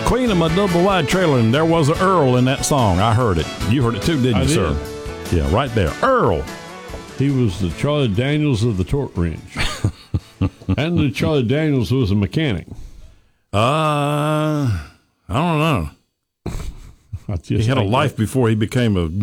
Queen of my double wide trailer, and there was an Earl in that song. I heard it. You heard it too, didn't you, sir? Yeah, right there. Earl. He was the Charlie Daniels of the torque wrench. And the Charlie Daniels was a mechanic. I don't know. He had a life before he became a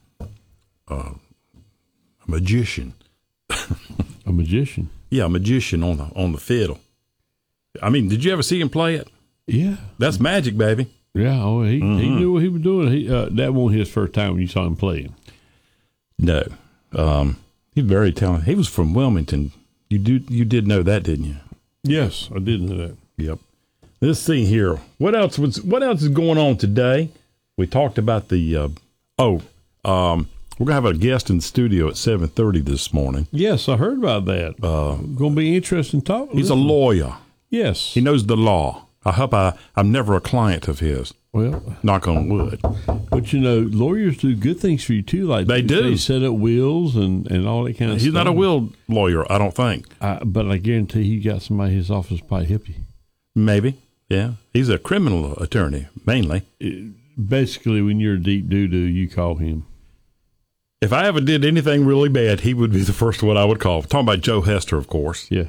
magician. A magician? Yeah, a magician on the fiddle. I mean, did you ever see him play it? Yeah. That's magic, baby. Yeah, he knew what he was doing. That wasn't his first time when you saw him playing. No. He's very talented. He was from Wilmington. You did know that, didn't you? Yes, I did know that. Yep. Let's see here. What else is going on today? We talked about the we're gonna have a guest in the studio at 7:30 this morning. Yes, I heard about that. Gonna be interesting talk. He's a lawyer. Yes. He knows the law. I hope I'm never a client of his. Well, knock on wood. But lawyers do good things for you too. Like they do. They set up wills and all that kind of stuff. He's not a will lawyer, I don't think. But I guarantee he got somebody in his office probably help you. Maybe. Yeah. He's a criminal attorney mainly. Basically, when you're deep doo-doo, you call him. If I ever did anything really bad, he would be the first one I would call. We're talking about Joe Hester, of course. Yeah.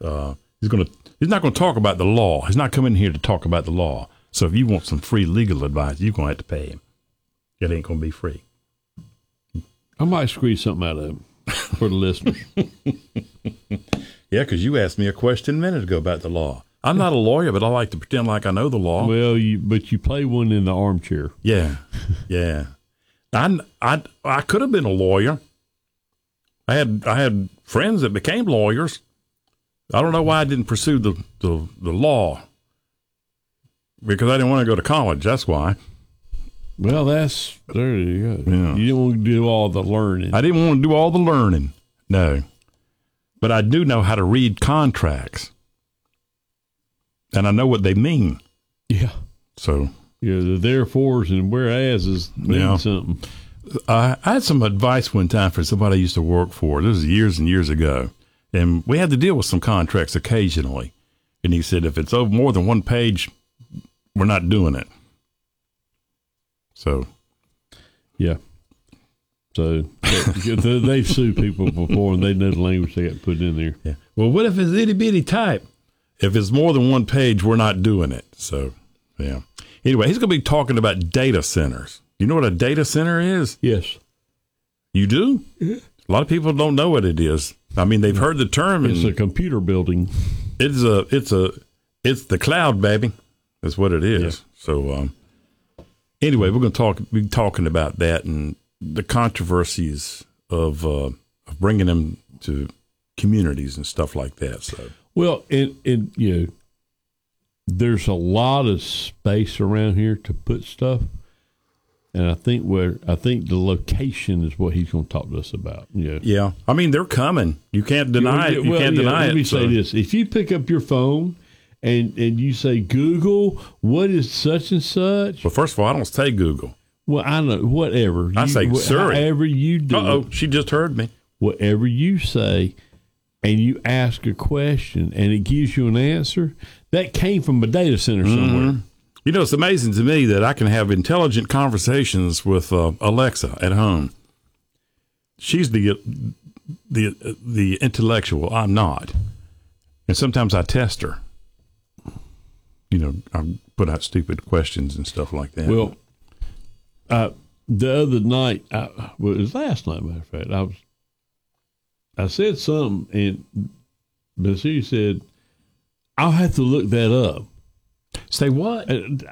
He's not going to talk about the law. He's not coming here to talk about the law. So if you want some free legal advice, you're going to have to pay him. It ain't going to be free. I might squeeze something out of him for the listeners. Yeah, because you asked me a question a minute ago about the law. I'm not a lawyer, but I like to pretend like I know the law. Well, but you play one in the armchair. Yeah, yeah. I could have been a lawyer. I had friends that became lawyers. I don't know why I didn't pursue the law. Because I didn't want to go to college. That's why. Well, there you go. Yeah. You didn't want to do all the learning. I didn't want to do all the learning. No. But I do know how to read contracts. And I know what they mean. Yeah. So. Yeah, the therefores and whereases mean something. I had some advice one time for somebody I used to work for. This was years and years ago. And we had to deal with some contracts occasionally. And he said, if it's over more than one page, we're not doing it. So. Yeah. So they've sued people before and they know the language they got put in there. Yeah. Well, what if it's itty bitty type? If it's more than one page, we're not doing it. So, yeah. Anyway, he's going to be talking about data centers. You know what a data center is? Yes. You do? Yeah. A lot of people don't know what it is. I mean, they've heard the term. It's a computer building. It's the cloud, baby. That's what it is. Yeah. So, anyway, we're going to be talking about that and the controversies of bringing them to communities and stuff like that. So, well, and there's a lot of space around here to put stuff, and I think the location is what he's going to talk to us about. Yeah. Yeah. I mean, they're coming. You can't deny it. You can't deny it. Let me say this: if you pick up your phone and you say, Google, what is such and such? Well, first of all, I don't say Google. Well, I know, whatever. I say Siri. However you do. Uh-oh, she just heard me. Whatever you say, and you ask a question, and it gives you an answer, that came from a data center somewhere. Mm-hmm. You know, it's amazing to me that I can have intelligent conversations with Alexa at home. She's the intellectual. I'm not. And sometimes I test her. I put out stupid questions and stuff like that. Well, the other night, it was last night, matter of fact, I said something, but she said, I'll have to look that up. Say what?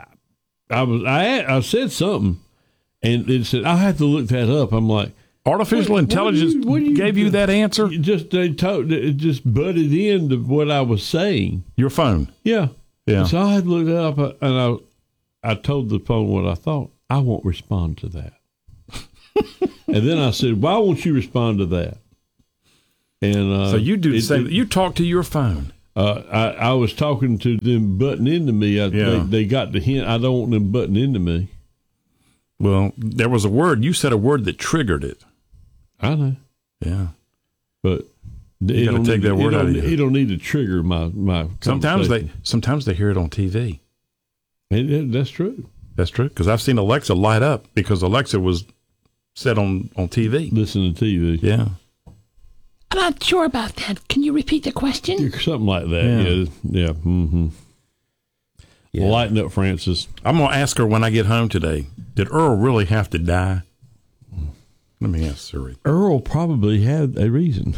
I said something, and it said, I'll have to look that up. I'm like, artificial intelligence gave you that answer? It just butted into what I was saying. Your phone? Yeah. Yeah. So I had to look it up, and I told the phone what I thought. I won't respond to that. And then I said, why won't you respond to that? And so you do the same. You talk to your phone. I was talking to them butting into me. They got the hint. I don't want them butting into me. Well, there was a word. You said a word that triggered it. I know. Yeah. But you got to take that word out of you. He don't need to trigger my Sometimes they hear it on TV. That's true. That's true, because I've seen Alexa light up because Alexa was set on TV. Listen to TV. Yeah. I'm not sure about that. Can you repeat the question? Something like that. Yeah. Mm-hmm. Yeah. Lighten up, Francis. I'm going to ask her when I get home today, did Earl really have to die? Let me ask Siri. Earl probably had a reason.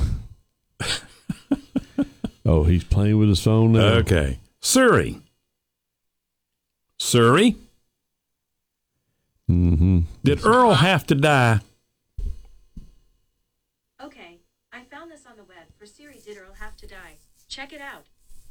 Oh, he's playing with his phone now. Okay. Siri. Siri? Mm-hmm. Did Earl have to die? Okay, I found this on the web. For Siri, did Earl have to die? Check it out.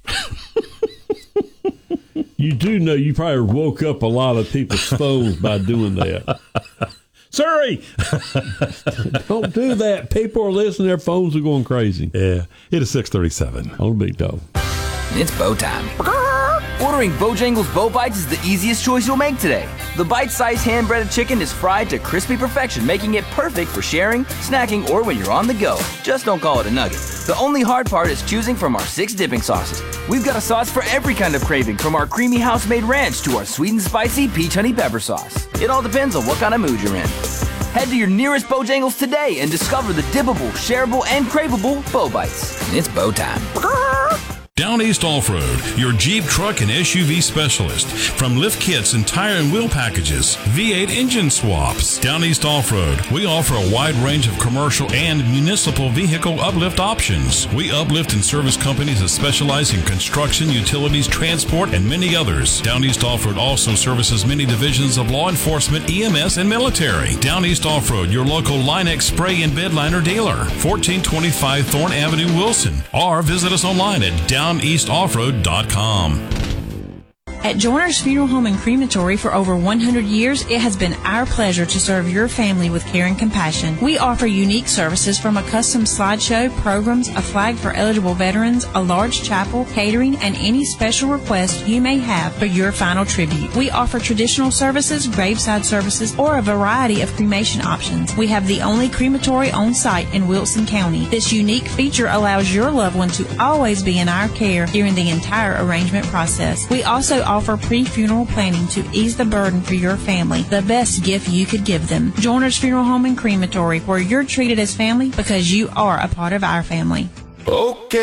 You do know you probably woke up a lot of people's phones by doing that. Siri! Don't do that. People are listening. Their phones are going crazy. Yeah. It is 6:37. On the big dog. It's bow time. Ordering Bojangles Bow Bites is the easiest choice you'll make today. The bite-sized hand-breaded chicken is fried to crispy perfection, making it perfect for sharing, snacking, or when you're on the go. Just don't call it a nugget. The only hard part is choosing from our 6 dipping sauces. We've got a sauce for every kind of craving, from our creamy house-made ranch to our sweet and spicy peach honey pepper sauce. It all depends on what kind of mood you're in. Head to your nearest Bojangles today and discover the dippable, shareable, and craveable Bow Bites. It's bow time. Down East Off-Road, your Jeep, truck, and SUV specialist. From lift kits and tire and wheel packages, V8 engine swaps. Down East Off-Road, we offer a wide range of commercial and municipal vehicle uplift options. We uplift and service companies that specialize in construction, utilities, transport, and many others. Down East Off-Road also services many divisions of law enforcement, EMS, and military. Down East Off-Road, your local Line-X spray and bed liner dealer. 1425 Thorn Avenue, Wilson. Or visit us online at downeastoffroad.com. At Joyner's Funeral Home and Crematory for over 100 years, it has been our pleasure to serve your family with care and compassion. We offer unique services from a custom slideshow, programs, a flag for eligible veterans, a large chapel, catering, and any special request you may have for your final tribute. We offer traditional services, graveside services, or a variety of cremation options. We have the only crematory on site in Wilson County. This unique feature allows your loved one to always be in our care during the entire arrangement process. We also offer pre-funeral planning to ease the burden for your family, the best gift you could give them. Joyner's Funeral Home and Crematory, where you're treated as family because you are a part of our family. Okay.